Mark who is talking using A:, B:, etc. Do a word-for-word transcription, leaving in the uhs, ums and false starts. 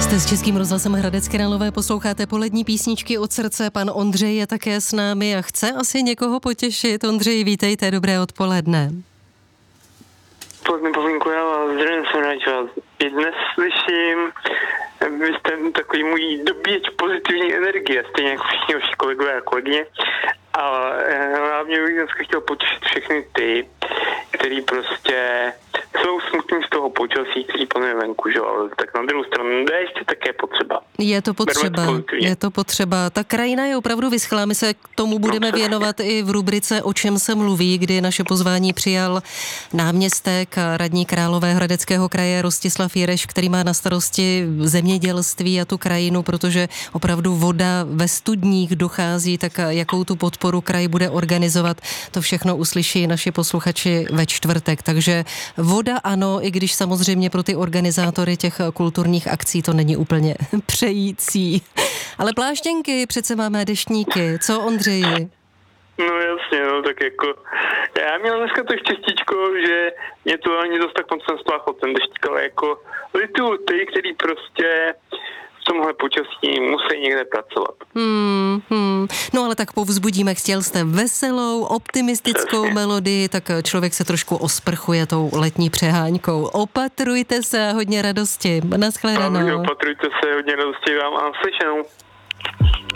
A: Jste s Českým rozhlasem Hradec Králové, posloucháte Polední písničky od srdce. Pan Ondřej je také s námi a chce asi někoho potěšit. Ondřej, vítejte, dobré odpoledne.
B: Pozdě Pavlínku, já vás zdravím, jsem rád, že vás i dnes slyším. Vy jste takový můj dobíječ pozitivní energie, stejně jako všichni vaši kolegové a kolegyně. A hlavně bych dneska chtěl potěšit všechny ty, který prostě jsou smutní z toho počasí, který panuje venku, že? Ale tak na druhou stranu ještě také potřeba.
A: Je to potřeba, je to potřeba. Ta krajina je opravdu vyschlá, my se k tomu budeme no, věnovat i v rubrice O čem se mluví, kdy naše pozvání přijal náměstek radní Královéhradeckého kraje Rostislav Jireš, který má na starosti zemědělství a tu krajinu, protože opravdu voda ve studních dochází, tak jakou tu podporu kraj bude organizovat, to všechno uslyší naši posluchači ve čtvrtek. Takže voda ano, i když samozřejmě pro ty organizátory těch kulturních akcí to není úplně přející. Ale pláštěnky, přece máme deštníky. Co, Ondřeji?
B: No jasně, no tak jako, já měl dneska to štěstíčko, že mě to ani dost tak moc nespláchlo ten deštík, ale jako lituju ty, který prostě v tomhle počasí musí někde pracovat.
A: Hmm, hmm. No ale tak povzbudíme, chtěl jste veselou, optimistickou Přesně. melodii, tak člověk se trošku osprchuje tou letní přeháňkou. Opatrujte se, hodně radosti. Naschledanou.
B: Opatrujte se, hodně radosti vám a slyšenou.